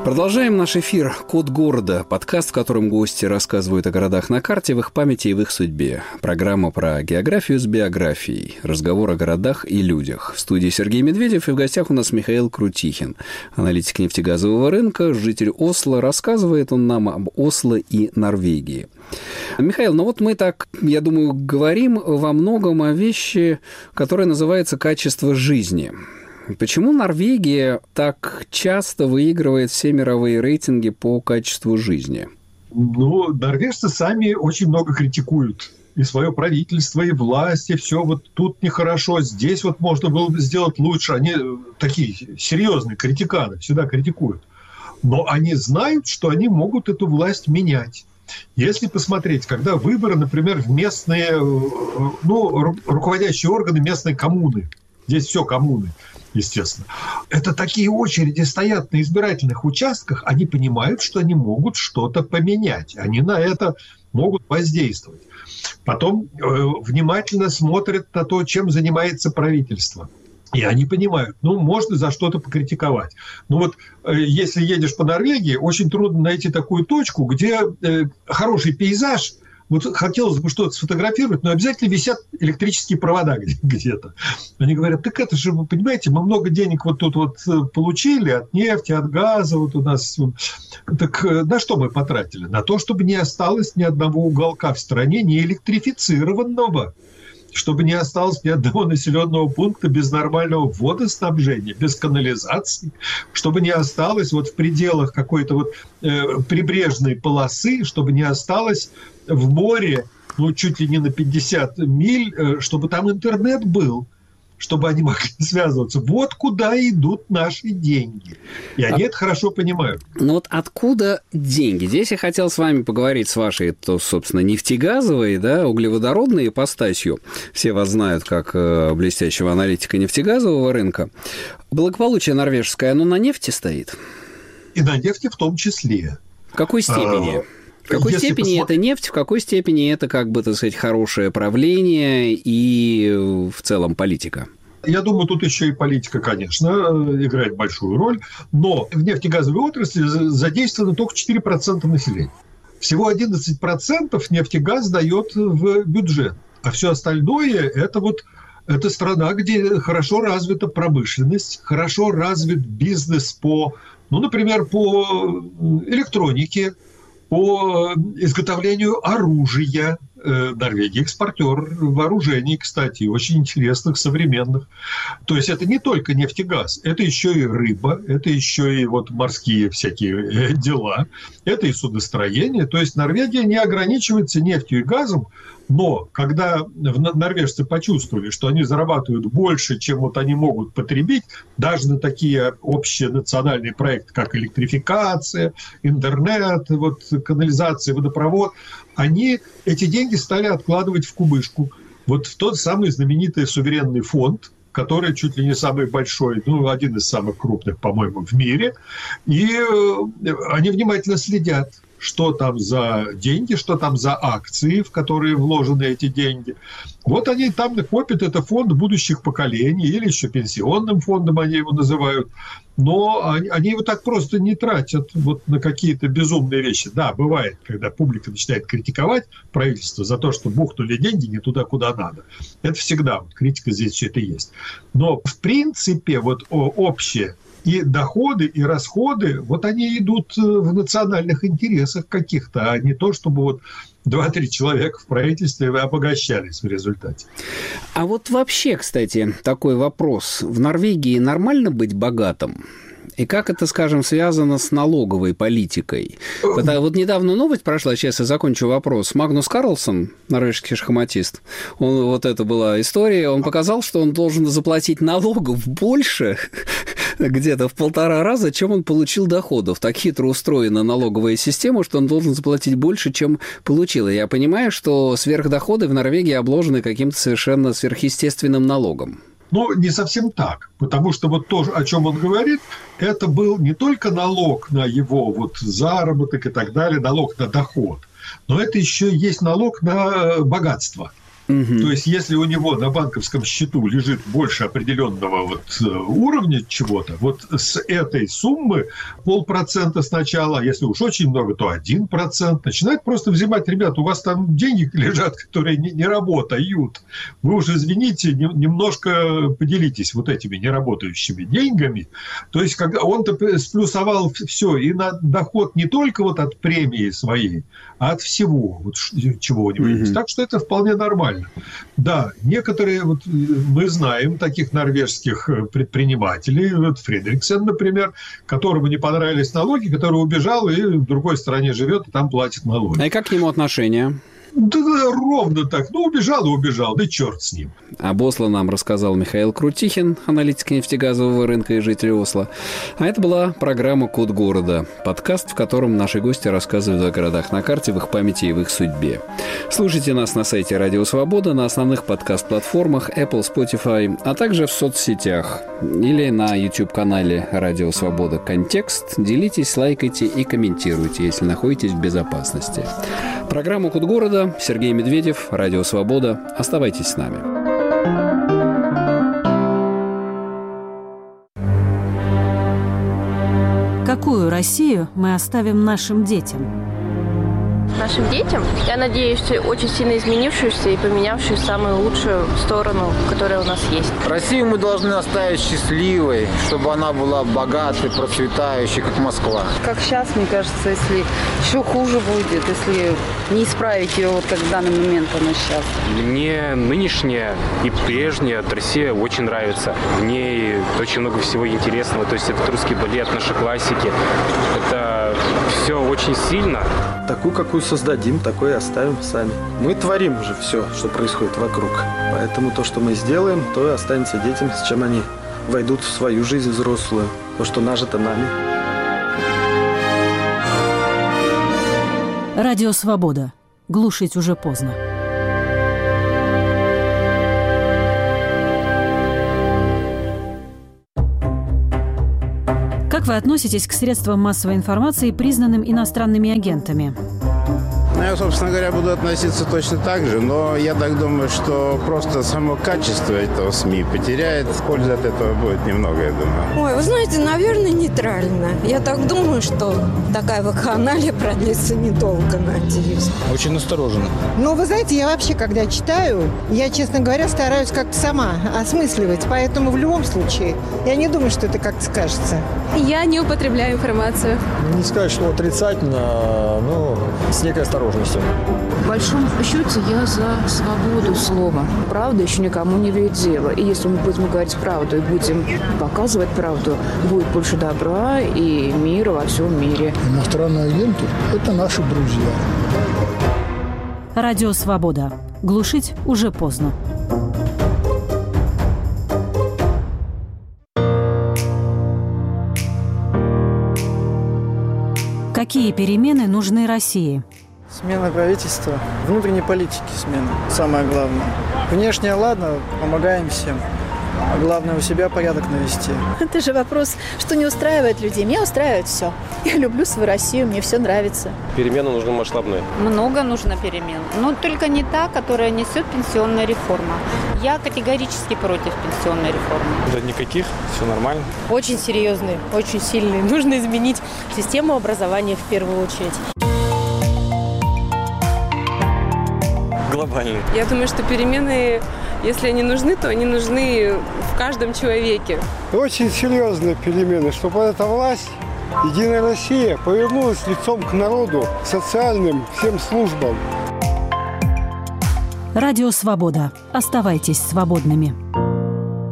Продолжаем наш эфир «Код города», подкаст, в котором гости рассказывают о городах на карте, в их памяти и в их судьбе. Программа про географию с биографией, разговор о городах и людях. В студии Сергей Медведев, и в гостях у нас Михаил Крутихин, аналитик нефтегазового рынка, житель Осло. Рассказывает он нам об Осло и Норвегии. Михаил, ну вот мы так, я думаю, говорим во многом о вещи, которая называется «качество жизни». Почему Норвегия так часто выигрывает все мировые рейтинги по качеству жизни? Ну, норвежцы сами очень много критикуют. И свое правительство, и власть, и все. Вот тут нехорошо, здесь вот можно было бы сделать лучше. Они такие серьезные критиканы, всегда критикуют. Но они знают, что они могут эту власть менять. Если посмотреть, когда выборы, например, в местные, руководящие органы местной коммуны, здесь все коммуны, естественно. Это такие очереди стоят на избирательных участках, они понимают, что они могут что-то поменять. Они на это могут воздействовать. Потом внимательно смотрят на то, чем занимается правительство. И они понимают, можно за что-то покритиковать. Если едешь по Норвегии, очень трудно найти такую точку, где хороший пейзаж. Вот хотелось бы что-то сфотографировать, но обязательно висят электрические провода где-то. Они говорят, так это же, вы понимаете, мы много денег вот тут вот получили от нефти, от газа вот у нас. Так на что мы потратили? На то, чтобы не осталось ни одного уголка в стране не электрифицированного, чтобы не осталось ни одного населенного пункта без нормального водоснабжения, без канализации, чтобы не осталось вот в пределах какой-то прибрежной полосы, чтобы не осталось в море, чуть ли не на 50 миль, чтобы там интернет был, чтобы они могли связываться. Вот куда идут наши деньги. И они это хорошо понимают. Ну вот откуда деньги? Здесь я хотел с вами поговорить с вашей, собственно, нефтегазовой, углеводородной ипостасью. Все вас знают как блестящего аналитика нефтегазового рынка. Благополучие норвежское, оно на нефти стоит? И на нефти в том числе. В какой степени? В какой степени это нефть, в какой степени это, хорошее правление и в целом политика? Я думаю, тут еще и политика, конечно, играет большую роль, но в нефтегазовой отрасли задействовано только 4% населения. Всего 11% нефтегаз дает в бюджет, а все остальное это страна, где хорошо развита промышленность, хорошо развит бизнес например, по электронике, по изготовлению оружия. Норвегия экспортер вооружений, кстати, очень интересных, современных. То есть это не только нефть и газ, это еще и рыба, это еще и морские всякие дела, это и судостроение. То есть Норвегия не ограничивается нефтью и газом, но когда норвежцы почувствовали, что они зарабатывают больше, чем они могут потребить, даже на такие общие национальные проекты, как электрификация, интернет, канализация, водопровод, они эти деньги стали откладывать в кубышку. В тот самый знаменитый суверенный фонд, который чуть ли не самый большой, один из самых крупных, по-моему, в мире. И они внимательно следят, что там за деньги, что там за акции, в которые вложены эти деньги. Они там накопят, это фонд будущих поколений, или еще пенсионным фондом они его называют. Но они его так просто не тратят на какие-то безумные вещи. Да, бывает, когда публика начинает критиковать правительство за то, что бухнули деньги не туда, куда надо. Это всегда, критика здесь все это есть. Но в принципе общее и доходы, и расходы, они идут в национальных интересах каких-то, а не то, чтобы 2-3 человека в правительстве обогащались в результате. А вообще, кстати, такой вопрос. В Норвегии нормально быть богатым? И как это, скажем, связано с налоговой политикой? Недавно новость прошла, сейчас я закончу вопрос. Магнус Карлсон, норвежский шахматист, это была история, он показал, что он должен заплатить налогов больше, где-то в 1,5 раза, чем он получил доходов. Так хитро устроена налоговая система, что он должен заплатить больше, чем получил. И я понимаю, что сверхдоходы в Норвегии обложены каким-то совершенно сверхъестественным налогом. Не совсем так, потому что то, о чем он говорит, это был не только налог на его заработок и так далее, налог на доход, но это еще есть налог на богатство. То есть, если у него на банковском счету лежит больше определенного уровня чего-то, с этой суммы 0,5% сначала, а если уж очень много, то 1%, начинает просто взимать: ребят, у вас там деньги лежат, которые не работают. Вы уж, извините, немножко поделитесь этими неработающими деньгами. То есть, когда он-то сплюсовал все, и на доход не только от премии своей, а от всего, чего у него есть. Так что это вполне нормально. Да, некоторые, мы знаем таких норвежских предпринимателей, Фредриксен, например, которому не понравились налоги, который убежал и в другой стране живет, и там платит налоги. А как к нему отношение? Да, ровно так. Убежал и убежал, да черт с ним. Об Осло нам рассказал Михаил Крутихин, аналитик нефтегазового рынка и житель Осло. А это была программа «Код города», подкаст, в котором наши гости рассказывают о городах на карте, в их памяти и в их судьбе. Слушайте нас на сайте Радио Свобода, на основных подкаст-платформах Apple, Spotify, а также в соцсетях или на YouTube-канале Радио Свобода «Контекст». Делитесь, лайкайте и комментируйте, если находитесь в безопасности. Программу «Код города», Сергей Медведев, Радио Свобода. Оставайтесь с нами. Какую Россию мы оставим нашим детям? Нашим детям, я надеюсь, очень сильно изменившуюся и поменявшую в самую лучшую сторону, которая у нас есть. Россию мы должны оставить счастливой, чтобы она была богатой, процветающей, как Москва. Как сейчас, мне кажется, если еще хуже будет, если не исправить ее, как в данный момент она сейчас. Мне нынешняя и прежняя Россия очень нравится. В ней очень много всего интересного. То есть это русский балет, наши классики. Это все очень сильно. Такую, какую создадим, такой и оставим сами. Мы творим уже все, что происходит вокруг. Поэтому то, что мы сделаем, то и останется детям, с чем они войдут в свою жизнь взрослую. То, что нажито нами. Радио Свобода. Глушить уже поздно. Как вы относитесь к средствам массовой информации, признанным иностранными агентами? Я, собственно говоря, буду относиться точно так же, но я так думаю, что просто само качество этого СМИ потеряет. Пользы от этого будет немного, я думаю. Ой, вы знаете, наверное, нейтрально. Я так думаю, что такая вакханалия продлится недолго, надеюсь. Очень настороженно. Ну, вы знаете, я вообще, когда читаю, я, честно говоря, стараюсь как-то сама осмысливать. Поэтому в любом случае, я не думаю, что это как-то скажется. Я не употребляю информацию. Не сказать, что отрицательно, но с некой осторожностью. В большом счете я за свободу слова. Правда еще никому не вредила. И если мы будем говорить правду и будем показывать правду, будет больше добра и мира во всем мире. Иностранные агенты – это наши друзья. Радио Свобода. Глушить уже поздно. Какие перемены нужны России? Смена правительства, внутренней политики смена, самое главное. Внешне, ладно, помогаем всем. А главное, у себя порядок навести. Это же вопрос, что не устраивает людей. Меня устраивает все. Я люблю свою Россию, мне все нравится. Перемены нужны масштабные. Много нужно перемен. Но только не та, которая несет пенсионная реформа. Я категорически против пенсионной реформы. Да никаких, все нормально. Очень серьезные, очень сильные. Нужно изменить систему образования в первую очередь. Глобальный. Я думаю, что перемены, если они нужны, то они нужны в каждом человеке. Очень серьезные перемены, чтобы эта власть, Единая Россия, повернулась лицом к народу, к социальным всем службам. Радио Свобода. Оставайтесь свободными.